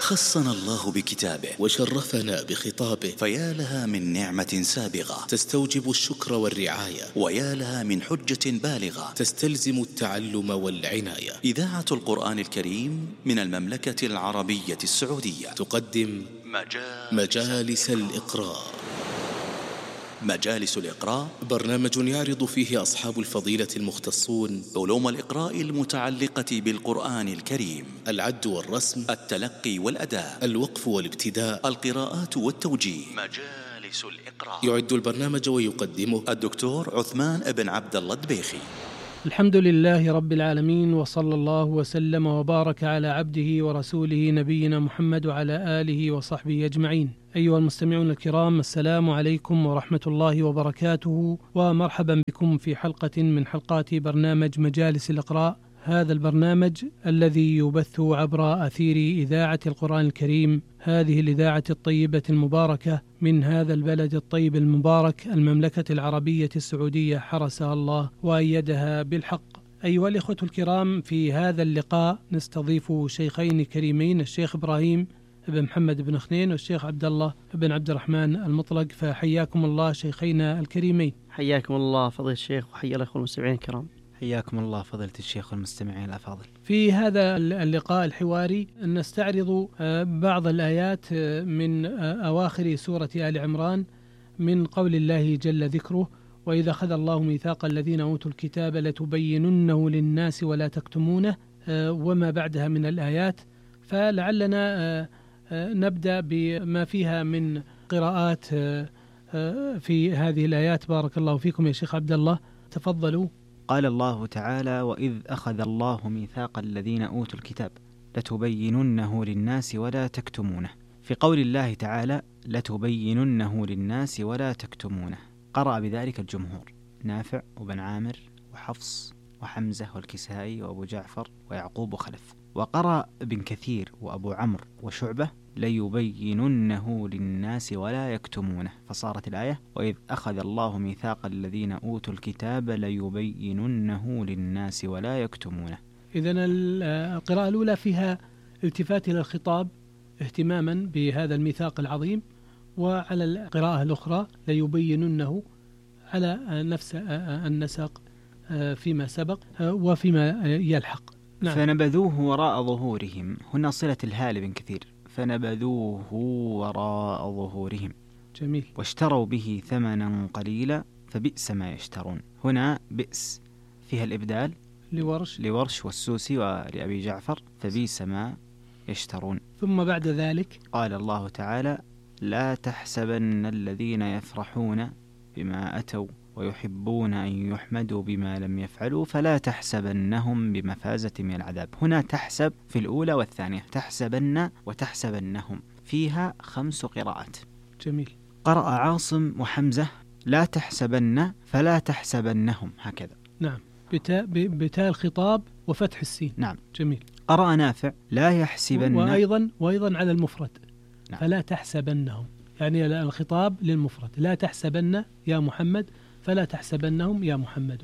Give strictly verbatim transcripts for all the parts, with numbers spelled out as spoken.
خصنا الله بكتابه وشرفنا بخطابه، فيا لها من نعمة سابغة تستوجب الشكر والرعاية، ويا لها من حجة بالغة تستلزم التعلم والعناية. إذاعة القرآن الكريم من المملكة العربية السعودية تقدم مجالس, مجالس الإقراء. مجالس الإقراء برنامج يعرض فيه أصحاب الفضيلة المختصون علوم الإقراء المتعلقة بالقرآن الكريم: العد والرسم، التلقي والأداء، الوقف والابتداء، القراءات والتوجيه. مجالس الإقراء يعد البرنامج ويقدمه الدكتور عثمان بن عبد الله الدبيخي. الحمد لله رب العالمين، وصلى الله وسلم وبارك على عبده ورسوله نبينا محمد وعلى آله وصحبه أجمعين. أيها المستمعون الكرام، السلام عليكم ورحمة الله وبركاته، ومرحبا بكم في حلقة من حلقات برنامج مجالس الإقراء. هذا البرنامج الذي يبث عبر أثير إذاعة القرآن الكريم، هذه الإذاعة الطيبة المباركة من هذا البلد الطيب المبارك، المملكة العربية السعودية، حرسها الله وأيدها بالحق. أيها الإخوة الكرام، في هذا اللقاء نستضيف شيخين كريمين، الشيخ إبراهيم بن محمد بن خنين والشيخ عبد الله بن عبد الرحمن المطلق، فحياكم الله شيخينا الكريمين. حياكم الله فضيلة الشيخ، وحيا الأخوة المستمعين الكرام. حياكم الله فضيلة الشيخ والمستمعين الأفاضل. في هذا اللقاء الحواري نستعرض بعض الآيات من أواخر سورة آل عمران، من قول الله جل ذكره: وإذا أخذ الله ميثاق الذين أوتوا الكتاب لتبيننه للناس ولا تكتمونه، وما بعدها من الآيات. فلعلنا نبدأ بما فيها من قراءات في هذه الآيات. بارك الله فيكم يا شيخ عبد الله، تفضلوا. قال الله تعالى: وإذ أخذ الله ميثاق الذين أوتوا الكتاب لتبيننه للناس ولا تكتمونه. في قول الله تعالى لتبيننه للناس ولا تكتمونه، قرأ بذلك الجمهور: نافع وبن عامر وحفص وحمزة والكسائي وأبو جعفر ويعقوب وخلف. وقرأ ابن كثير وأبو عمرو وشعبة: ليبيننه للناس ولا يكتمونه، فصارت الآية: وإذ أخذ الله ميثاق الذين أوتوا الكتاب ليبيننه للناس ولا يكتمونه. إذن القراءة الأولى فيها التفات إلى الخطاب اهتماما بهذا الميثاق العظيم، وعلى القراءة الأخرى ليبيننه على نفس النسق فيما سبق وفيما يلحق. نعم. فنبذوه وراء ظهورهم، هنا صلة الهال بن كثير، فنبذوه وراء ظهورهم. جميل. واشتروا به ثمنا قليلا فبئس ما يشترون. هنا بئس فيها الإبدال لورش لورش والسوسي ولأبي جعفر، فبئس ما يشترون. ثم بعد ذلك قال الله تعالى: لا تحسبن الذين يفرحون بما أتوا ويحبون أن يحمدوا بما لم يفعلوا فلا تحسبنهم بمفازة من العذاب. هنا تحسب في الأولى والثانية، تحسبن وتحسبنهم، فيها خمس قراءات. جميل. قرأ عاصم وحمزة: لا تحسبن فلا تحسبنهم، هكذا. نعم، بتاء بتاء الخطاب وفتح السين. نعم. جميل. قرأ نافع: لا يحسبن، وأيضا وأيضا على المفرد. نعم. فلا تحسبنهم، يعني الخطاب للمفرد: لا تحسبن يا محمد، فلا تحسبنهم يا محمد.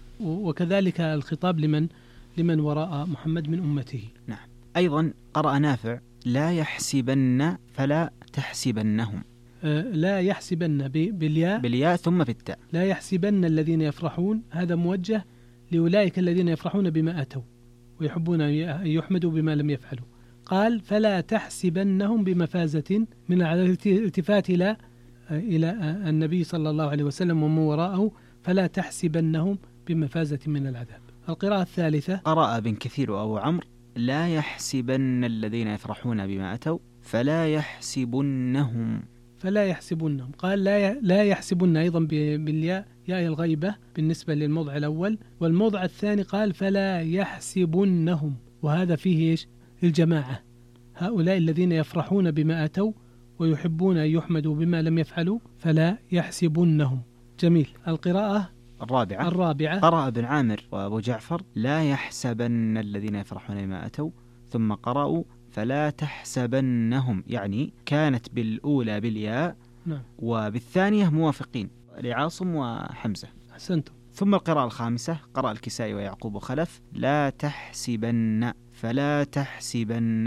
وكذلك الخطاب لمن لمن وراء محمد من أمته. نعم. أيضا قرأ نافع: لا يحسبن فلا تحسبنهم. آه لا يحسبن بالياء بالياء ثم بالتاء. لا يحسبن الذين يفرحون، هذا موجه لأولئك الذين يفرحون بما أتوا ويحبون أن يحمدوا بما لم يفعلوا. قال: فلا تحسبنهم بمفازة، من الالتفات إلى إلى النبي صلى الله عليه وسلم ومن وراءه: فلا تحسبنهم بمفازة من العذاب. القراءة الثالثة قرأ ابن كثير وأبو عمرو: لا يحسبن الذين يفرحون بما أتوا فلا يحسبنهم فلا يحسبنهم. قال لا لا يحسبن أيضا بالياء، ياء الغيبة بالنسبة للموضع الأول، والموضع الثاني قال فلا يحسبنهم، وهذا فيه إيش؟ الجماعة، هؤلاء الذين يفرحون بما أتوا ويحبون أن يحمدوا بما لم يفعلوا فلا يحسبنهم. جميل. القراءة الرابعة الرابعة قرأ ابن عامر وأبو جعفر: لا يحسبن الذين يفرحون بما أتوا، ثم قرأوا فلا تحسبنهم، يعني كانت بالأولى بالياء. نعم. وبالثانية موافقين لعاصم وحمزة. أحسنتم. ثم القراءة الخامسة قرأ الكسائي ويعقوب وخلف: لا تحسبن فلا تحسبنهم.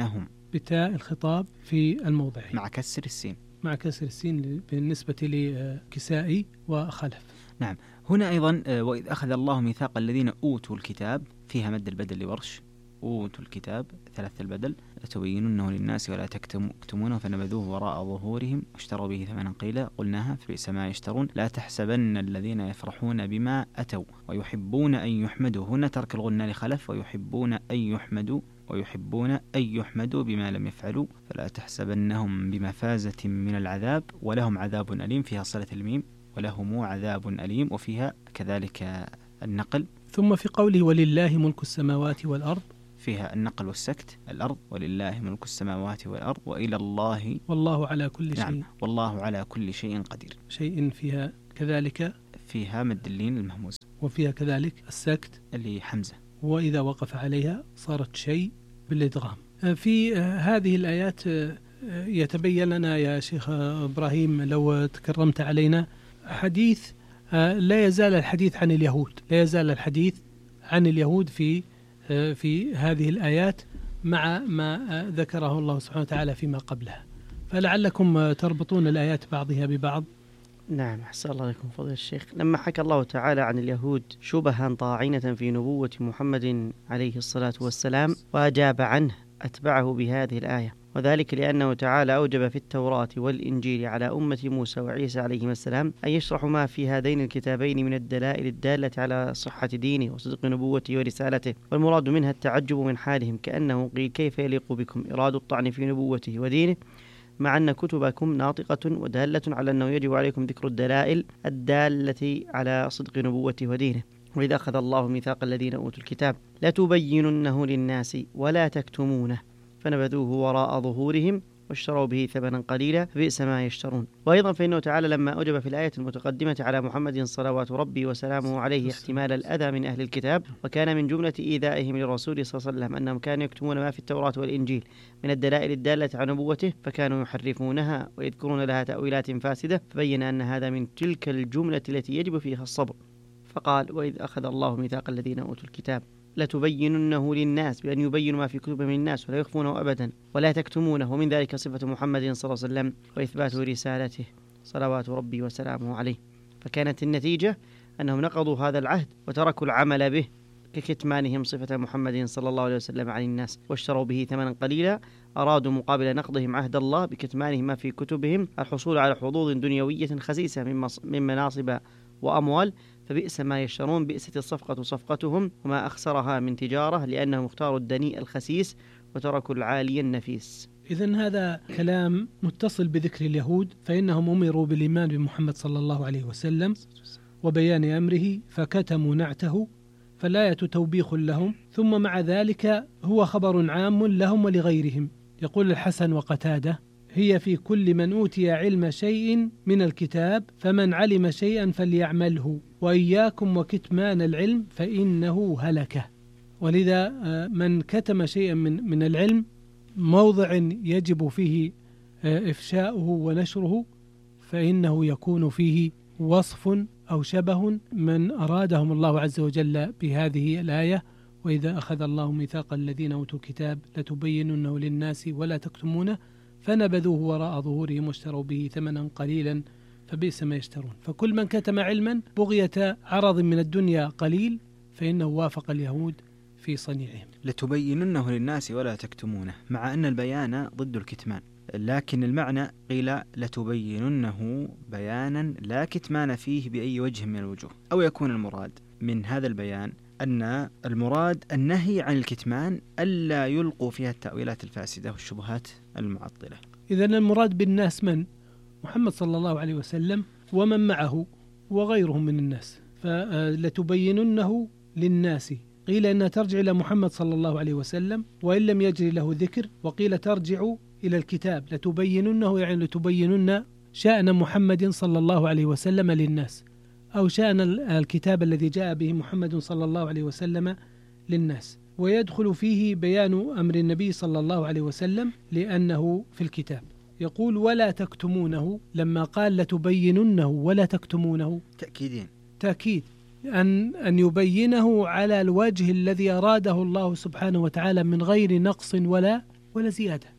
بتاء الخطاب في الموضعين مع كسر السين مع كسر السين بالنسبة لكسائي وخلف. نعم. هنا أيضا وإذ أخذ الله ميثاق الذين أوتوا الكتاب فيها مد البدل لورش، أوتوا الكتاب ثلاث البدل، لتبيننه للناس ولا تكتمونه فنبذوه وراء ظهورهم واشتروا به ثمنا قليلا قلناها فبئس ما يشترون لا تحسبن الذين يفرحون بما أتوا ويحبون أن يحمدوا، هنا ترك الغنى لخلف، ويحبون أن يحمدوا ويحبون أن يحمدوا بما لم يفعلوا فلا تحسبنهم بمفازة من العذاب ولهم عذاب أليم، فيها صلة الميم ولهم عذاب أليم، وفيها كذلك النقل. ثم في قوله ولله ملك السماوات والأرض فيها النقل والسكت، الأرض ولله ملك السماوات والأرض وإلى الله والله على كل شيء. نعم. والله على كل شيء قدير. شيء فيها كذلك فيها مد اللين المهموز، وفيها كذلك السكت اللي حمزة، وإذا وقف عليها صارت شيء بالإدغام. في هذه الآيات يتبين لنا يا شيخ إبراهيم لو تكرمت علينا حديث، لا يزال الحديث عن اليهود، لا يزال الحديث عن اليهود في في هذه الآيات مع ما ذكره الله سبحانه وتعالى فيما قبلها، فلعلكم تربطون الآيات بعضها ببعض. نعم، أحسن الله لكم فضيلة الشيخ. لما حكى الله تعالى عن اليهود شبها طاعنة في نبوة محمد عليه الصلاة والسلام وأجاب عنه أتبعه بهذه الآية، وذلك لأنه تعالى أوجب في التوراة والإنجيل على أمة موسى وعيسى عليهما السلام أن يشرحوا ما في هذين الكتابين من الدلائل الدالة على صحة دينه وصدق نبوته ورسالته، والمراد منها التعجب من حالهم، كأنه قيل كيف يليق بكم إراد الطعن في نبوته ودينه مع أن كتبكم ناطقة ودالة على أنه يجب عليكم ذكر الدلائل الدالة على صدق نبوته ودينه. وإذا أخذ الله ميثاق الذين أوتوا الكتاب لتبيننه للناس ولا تكتمونه فنبذوه وراء ظهورهم واشتروا به ثمنا قليلا فبئس ما يشترون. وأيضا فإنه تعالى لما أوجب في الآية المتقدمة على محمد صلوات ربي وسلامه عليه احتمال الأذى من أهل الكتاب، وكان من جملة إيذائهم للرسول صلى الله عليه وسلم أنهم كانوا يكتمون ما في التوراة والإنجيل من الدلائل الدالة على نبوته، فكانوا يحرفونها ويذكرون لها تأويلات فاسدة، فبين أن هذا من تلك الجملة التي يجب فيها الصبر. فقال وإذ أخذ الله ميثاق الذين أوتوا الكتاب لتبيننه للناس بأن يبينوا ما في كتبهم للناس ولا يخفونه أبدا ولا تكتمونه، ومن ذلك صفة محمد صلى الله عليه وسلم وإثبات رسالته صلوات ربي وسلامه عليه. فكانت النتيجة أنهم نقضوا هذا العهد وتركوا العمل به ككتمانهم صفة محمد صلى الله عليه وسلم عن الناس، واشتروا به ثمنا قليلا، أرادوا مقابل نقضهم عهد الله بكتمانهم ما في كتبهم الحصول على حظوظ دنيوية خسيسة من مناصب وأموال، فبئس ما يشترون، بئست الصفقة صفقتهم وما أخسرها من تجارة، لأنهم اختاروا الدنيء الخسيس وتركوا العالي النفيس. إذن هذا كلام متصل بذكر اليهود، فإنهم أمروا بالإيمان بمحمد صلى الله عليه وسلم وبيان أمره فكتموا نعته، فالآية توبيخ لهم، ثم مع ذلك هو خبر عام لهم ولغيرهم. يقول الحسن وقتادة هي في كل من أوتي علم شيء من الكتاب فمن علم شيئا فليعمله وإياكم وكتمان العلم فإنه هلكه. ولذا من كتم شيئا من من العلم موضع يجب فيه إفشاؤه ونشره فإنه يكون فيه وصف أو شبه من أرادهم الله عز وجل بهذه الآية وإذا أخذ الله ميثاق الذين أوتوا الكتاب لتبيننه للناس ولا تكتمونه فنبذوه وراء ظهورهم واشتروا به ثمنا قليلا فبئس ما يشترون. فكل من كتم علما بغية عرض من الدنيا قليل فإنه وافق اليهود في صنيعهم. لتبيننه للناس ولا تكتمونه، مع أن البيان ضد الكتمان، لكن المعنى قيل لتبيننه بيانا لا كتمان فيه بأي وجه من الوجوه، أو يكون المراد من هذا البيان أن المراد النهي عن الكتمان ألا يلقوا فيها التأويلات الفاسدة والشبهات المعطلة. إذن المراد بالناس من؟ محمد صلى الله عليه وسلم ومن معه وغيرهم من الناس. فلتبيننه للناس قيل أنها ترجع إلى محمد صلى الله عليه وسلم وإن لم يجري له ذكر، وقيل ترجع إلى الكتاب لتبيننه يعني لتبينن شأن محمد صلى الله عليه وسلم للناس، أو شأن الكتاب الذي جاء به محمد صلى الله عليه وسلم للناس. ويدخل فيه بيان أمر النبي صلى الله عليه وسلم لأنه في الكتاب. يقول ولا تكتمونه، لما قال لتبيننه ولا تكتمونه تأكيدين، تأكيد أن أن يبينه على الوجه الذي أراده الله سبحانه وتعالى من غير نقص ولا ولا زيادة.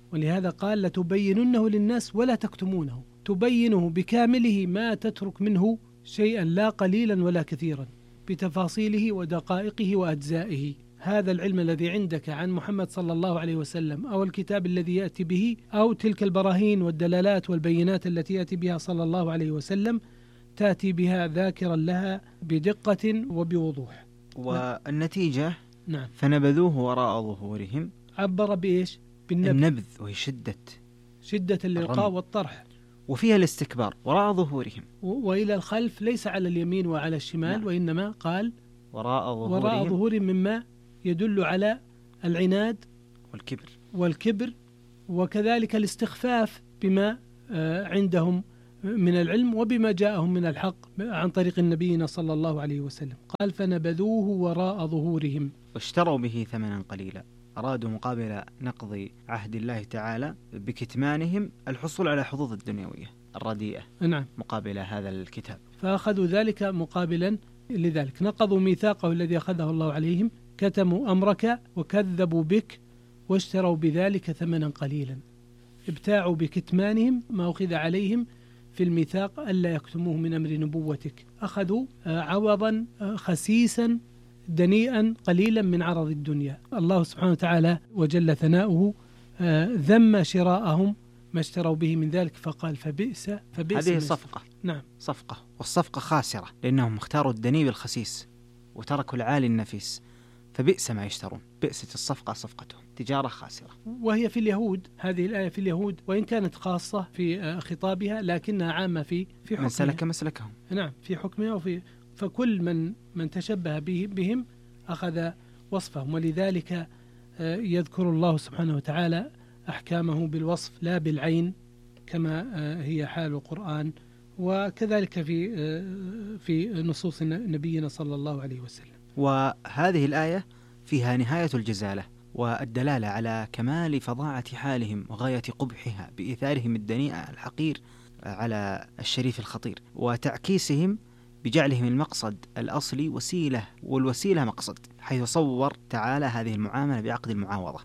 ولهذا قال لتبيننه للناس ولا تكتمونه، تبينه بكامله ما تترك منه شيئا لا قليلا ولا كثيرا، بتفاصيله ودقائقه وأجزائه. هذا العلم الذي عندك عن محمد صلى الله عليه وسلم، أو الكتاب الذي يأتي به، أو تلك البراهين والدلالات والبينات التي يأتي بها صلى الله عليه وسلم، تأتي بها ذاكرا لها بدقة وبوضوح. والنتيجة نعم. فنبذوه وراء ظهورهم. عبر بإيش؟ بالنبذ. النبذ وهي شدة شدة الإلقاء والطرح، وفيها الاستكبار وراء ظهورهم، وإلى الخلف، ليس على اليمين وعلى الشمال. نعم. وإنما قال وراء ظهورهم، وراء ظهورهم، مما يدل على العناد والكبر والكبر وكذلك الاستخفاف بما عندهم من العلم وبما جاءهم من الحق عن طريق النبي صلى الله عليه وسلم. قال فنبذوه وراء ظهورهم واشتروا به ثمنا قليلا، أرادوا مقابل نقض عهد الله تعالى بكتمانهم الحصول على حظوظ الدنيوية الرديئة. نعم. مقابل هذا الكتاب، فأخذوا ذلك مقابلا لذلك، نقضوا ميثاقه الذي أخذه الله عليهم، كتموا أمرك وكذبوا بك واشتروا بذلك ثمنا قليلا، ابتاعوا بكتمانهم ما أخذ عليهم في الميثاق ألا يكتموه من أمر نبوتك، أخذوا عوضا خسيسا دنيئا قليلا من عرض الدنيا. الله سبحانه وتعالى وجل ثناؤه ذم شراءهم ما اشتروا به من ذلك، فقال فبئس فبئس. هذه صفقة. نعم، صفقة، والصفقة خاسرة لأنهم اختاروا الدني بالخسيس وتركوا العالي النفيس، فبئس ما يشترون. بئست الصفقة صفقتهم، تجارة خاسرة. وهي في اليهود، هذه الآية في اليهود وإن كانت خاصة في خطابها لكنها عامة في في حكمها. من سلك مسلكهم. نعم، في حكمها وفي فكل من من تشبه بهم أخذ وصفهم. ولذلك يذكر الله سبحانه وتعالى أحكامه بالوصف لا بالعين كما هي حال القرآن، وكذلك في في نصوص نبينا صلى الله عليه وسلم. وهذه الآية فيها نهاية الجزالة والدلالة على كمال فظاعة حالهم وغاية قبحها بإيثارهم الدنيء الحقير على الشريف الخطير، وتعكيسهم بجعلهم المقصد الأصلي وسيلة والوسيلة مقصد، حيث صور تعالى هذه المعاملة بعقد المعاوضة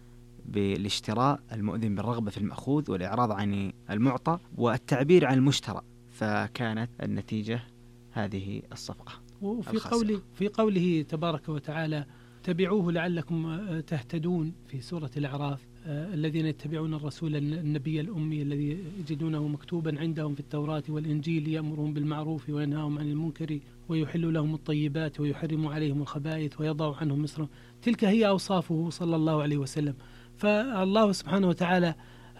بالاشتراء المؤذن بالرغبة في المأخوذ والإعراض عن المعطى والتعبير عن المشترى، فكانت النتيجة هذه الصفقة. وفي قوله في قوله تبارك وتعالى تبعوه لعلكم تهتدون في سورة الأعراف، الذين يتبعون الرسول النبي الأمي الذي يجدونه مكتوبا عندهم في التوراة والإنجيل يأمرهم بالمعروف وينهاهم عن المنكر ويحل لهم الطيبات ويحرم عليهم الخبائث ويضع عنهم مصرهم. تلك هي أوصافه صلى الله عليه وسلم. فالله سبحانه وتعالى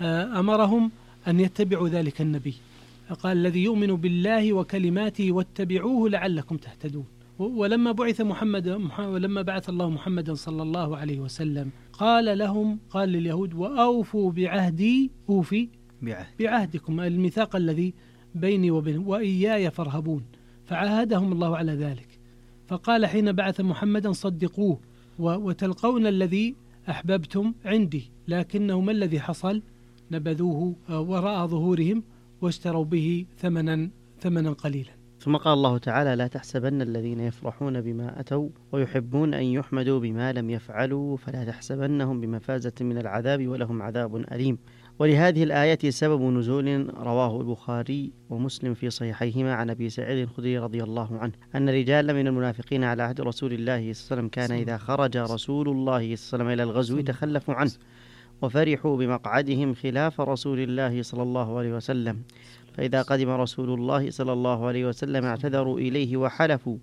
أمرهم أن يتبعوا ذلك النبي، قال الذي يؤمن بالله وكلماته واتبعوه لعلكم تهتدون. ولما بعث محمد ولما بعث الله محمدا صلى الله عليه وسلم قال لهم قال لليهود وأوفوا بعهدي أوفي بعهد. بعهدكم، الميثاق الذي بيني وبينكم وإياي فارهبون، فعاهدهم الله على ذلك. فقال حين بعث محمدا صدقوه وتلقون الذي أحببتم عندي، لكنه ما الذي حصل؟ نبذوه وراء ظهورهم واشتروا به ثمنا ثمنا قليلا. ثم قال الله تعالى لا تحسبن الذين يفرحون بما أتوا ويحبون أن يحمدوا بما لم يفعلوا فلا تحسبنهم بمفازة من العذاب ولهم عذاب أليم. ولهذه الآية سبب نزول رواه البخاري ومسلم في صحيحيهما عن أبي سعيد الخدري رضي الله عنه أن رجالا من المنافقين على عهد رسول الله صلى الله عليه وسلم كان إذا خرج رسول الله صلى الله عليه وسلم إلى الغزو تخلفوا عنه وفرحوا بمقعدهم خلاف رسول الله صلى الله عليه وسلم، فإذا قدم رسول الله صلى الله عليه وسلم اعتذروا إليه وحلفوا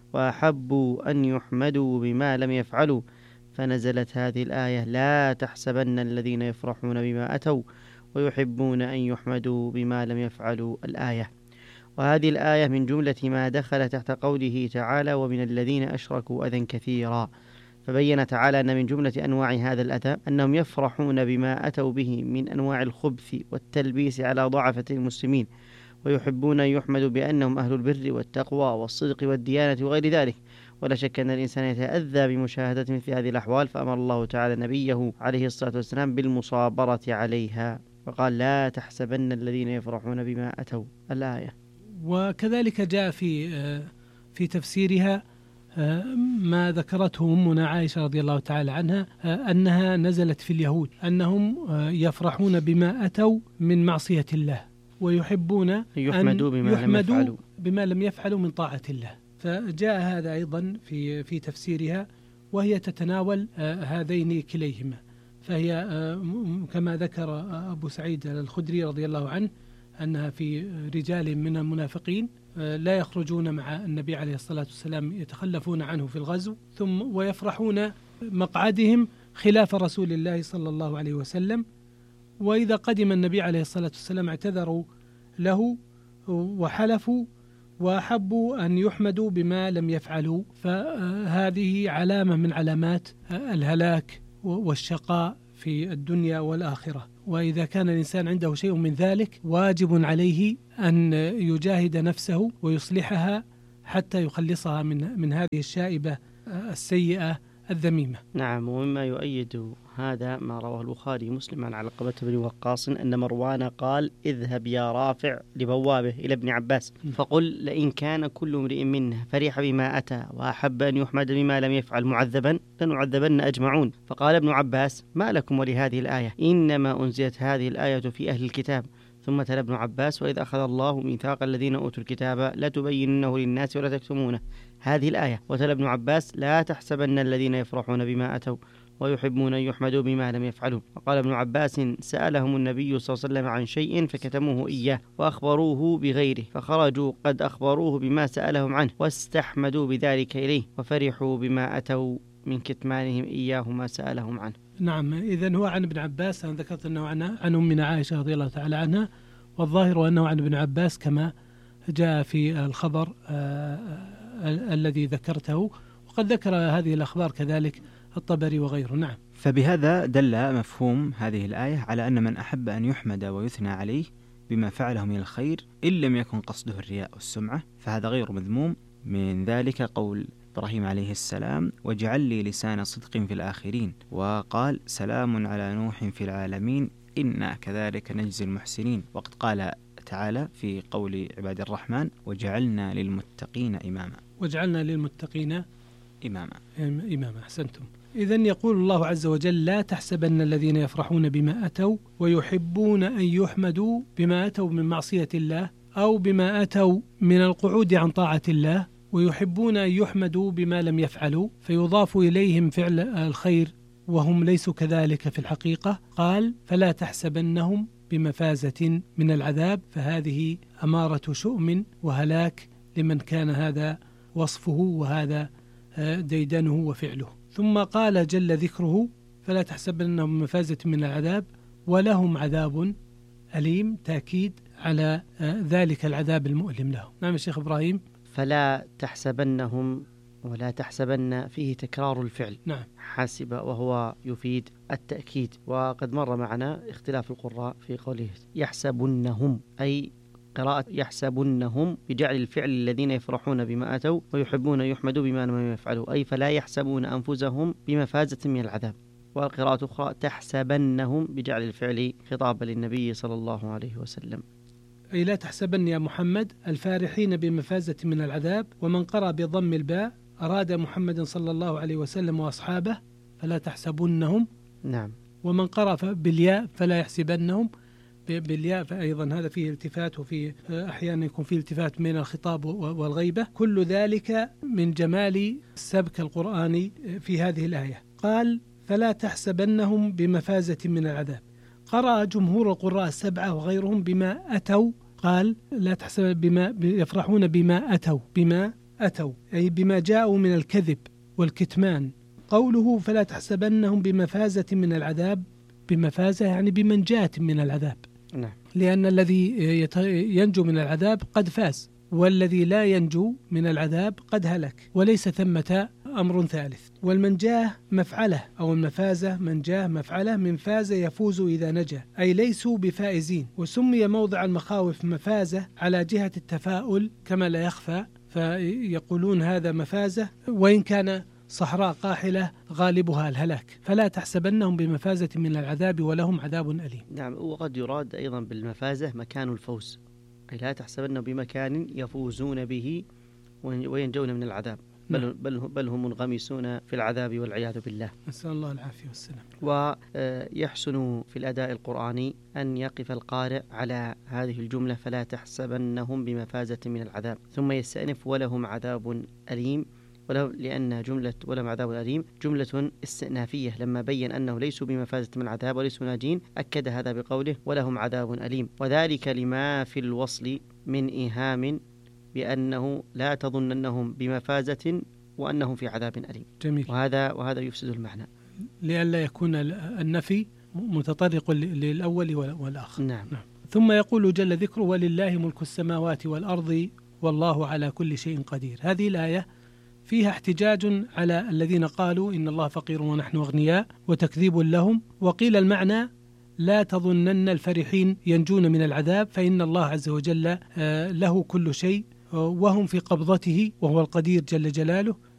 وأحبوا أن يحمدوا بما لم يفعلوا، فنزلت هذه الآية لا تحسبن الذين يفرحون بما أتوا ويحبون أن يحمدوا بما لم يفعلوا الآية. وهذه الآية من جملة ما دخل تحت قوله تعالى ومن الذين أشركوا أذى كثيرا، فبين تعالى أن من جملة أنواع هذا الأذى أنهم يفرحون بما أتوا به من أنواع الخبث والتلبيس على ضعفة المسلمين، ويحبون أن يحمدوا بأنهم أهل البر والتقوى والصدق والديانة وغير ذلك. ولا شك أن الإنسان يتأذى بمشاهدة مثل هذه الأحوال، فأمر الله تعالى نبيه عليه الصلاة والسلام بالمصابرة عليها، وقال لا تحسبن الذين يفرحون بما أتوا الآية. وكذلك جاء في في تفسيرها ما ذكرته أمنا عائشة رضي الله تعالى عنها أنها نزلت في اليهود أنهم يفرحون بما أتوا من معصية الله ويحبون أن يحمدوا بما, يحمدوا لم يفعلوا. بما لم يفعلوا من طاعة الله. فجاء هذا أيضا في في تفسيرها، وهي تتناول هذين كليهما. فهي كما ذكر أبو سعيد الخدري رضي الله عنه أنها في رجال من المنافقين لا يخرجون مع النبي عليه الصلاة والسلام، يتخلفون عنه في الغزو، ثم ويفرحون مقعدهم خلاف رسول الله صلى الله عليه وسلم، وإذا قدم النبي عليه الصلاة والسلام اعتذروا له وحلفوا وأحبوا أن يحمدوا بما لم يفعلوا. فهذه علامة من علامات الهلاك والشقاء في الدنيا والآخرة. وإذا كان الإنسان عنده شيء من ذلك واجب عليه أن يجاهد نفسه ويصلحها حتى يخلصها من من هذه الشائبة السيئة الذميمة. نعم. ومما يؤيد هذا ما رواه البخاري مسلم عن علقمة بن وقاص أن مروان قال: اذهب يا رافع لبوابه إلى ابن عباس فقل: لئن كان كل امرئ منه فرح بما أتى وأحب أن يحمد بما لم يفعل معذبا لنعذبن أجمعون. فقال ابن عباس: ما لكم ولهذه الآية؟ إنما أنزلت هذه الآية في أهل الكتاب. ثم تلا ابن عباس: وإذ أخذ الله ميثاق الذين أوتوا الكتاب لتبيننه للناس ولا تكتمونه، هذه الآية. وتلا ابن عباس: لا تحسبن الذين يفرحون بما أتوا ويحبون أن يحمدوا بما لم يفعلوا. وقال ابن عباس: سألهم النبي صلى الله عليه وسلم عن شيء فكتموه إياه وأخبروه بغيره، فخرجوا قد أخبروه بما سألهم عنه واستحمدوا بذلك إليه وفرحوا بما أتوا من كتمانهم إياه ما سألهم عنه. نعم. إذن هو عن ابن عباس. أنا ذكرت أنه عن, عن أمنا عائشة رضي الله تعالى عنها، والظاهر أنه عن ابن عباس كما جاء في الخبر آه الذي ذكرته، وقد ذكر هذه الأخبار كذلك الطبري وغيره. نعم. فبهذا دل مفهوم هذه الآية على أن من أحب أن يحمد ويثنى عليه بما فعله من الخير إن لم يكن قصده الرياء والسمعة فهذا غير مذموم. من ذلك قول إبراهيم عليه السلام: واجعل لي لسان صدق في الآخرين، وقال: سلام على نوح في العالمين إنا كذلك نجزي المحسنين. وقد قال تعالى في قول عباد الرحمن: وجعلنا للمتقين إماما. وجعلنا للمتقين إماما. إماما. أحسنتم. إذن يقول الله عز وجل: لا تحسبن الذين يفرحون بما أتوا ويحبون أن يحمدوا بما أتوا من معصية الله أو بما أتوا من القعود عن طاعة الله، ويحبون أن يحمدوا بما لم يفعلوا، فيضاف إليهم فعل الخير وهم ليسوا كذلك في الحقيقة. قال: فلا تحسبنهم بمفازة من العذاب، فهذه أمارة شؤم وهلاك لمن كان هذا وصفه وهذا ديدنه وفعله. ثم قال جل ذكره: فلا تحسبنهم بمفازة من العذاب ولهم عذاب أليم، تأكيد على ذلك العذاب المؤلم له. نعم الشيخ إبراهيم. فلا تحسبنهم، ولا تحسبن فيه تكرار الفعل. نعم. حسب وهو يفيد التأكيد. وقد مر معنا اختلاف القراء في قوله يحسبنهم، أي قراءة يحسبنهم بجعل الفعل الذين يفرحون بما أتوا ويحبون يحمدوا بما لم يفعلوا، أي فلا يحسبون أنفسهم بمفازة من العذاب. والقراءة أخرى تحسبنهم بجعل الفعل خطابا للنبي صلى الله عليه وسلم، أي لا تحسبن يا محمد الفارحين بمفازة من العذاب. ومن قرأ بضم الباء أراد محمد صلى الله عليه وسلم وأصحابه فلا تحسبنهم. نعم. ومن قرأ بالياء فلا يحسبنهم بالياء، فأيضا هذا فيه التفات، وفي أحيانا يكون فيه التفات من الخطاب والغيبة. كل ذلك من جمال السبك القرآني في هذه الآية. قال: فلا تحسبنهم بمفازة من العذاب. قرأ جمهور القراء السبعة وغيرهم بما أتوا، قال: لا تحسب بما يفرحون بما أتوا، بما أتوا أي بما جاءوا من الكذب والكتمان. قوله فلا تحسبنهم بمفازة من العذاب، بمفازة يعني بمنجاة من العذاب. نعم. لأن الذي ينجو من العذاب قد فاز، والذي لا ينجو من العذاب قد هلك، وليس ثمة أمر ثالث. والمنجاه مفعلة، أو المفازة منجاه مفعلة من فاز يفوز إذا نجا، أي ليسوا بفائزين. وسمي موضع المخاوف مفازة على جهة التفاؤل كما لا يخفى، فيقولون هذا مفازة وإن كان صحراء قاحلة غالبها الهلاك. فلا تحسبنهم بمفازة من العذاب ولهم عذاب أليم. نعم. وقد يراد أيضا بالمفازة مكان الفوز، أي لا تحسبنهم بمكان يفوزون به وينجون من العذاب. بل, بل, بل هم منغمسون في العذاب والعياذ بالله، نسأل الله العافية والسلام. ويحسن في الأداء القرآني أن يقف القارئ على هذه الجملة فلا تحسبنهم بمفازة من العذاب، ثم يستأنف ولهم عذاب أليم، ولو لأن جملة ولهم عذاب أليم جملة استئنافية، لما بين أنه ليسوا بمفازة من العذاب وليسوا ناجين أكد هذا بقوله ولهم عذاب أليم، وذلك لما في الوصل من إيهام بأنه لا تظننهم بمفازة وأنهم في عذاب أليم. جميل. وهذا وهذا يفسد المعنى لئلا يكون النفي متطرق للأول والآخر. نعم. نعم. ثم يقول جل ذكره ولله ملك السماوات والأرض والله على كل شيء قدير. هذه الآية فيها احتجاج على الذين قالوا إن الله فقير ونحن أغنياء وتكذيب لهم، وقيل المعنى لا تظنن الفرحين ينجون من العذاب فإن الله عز وجل له كل شيء وهم في قبضته وهو القدير جل جلاله،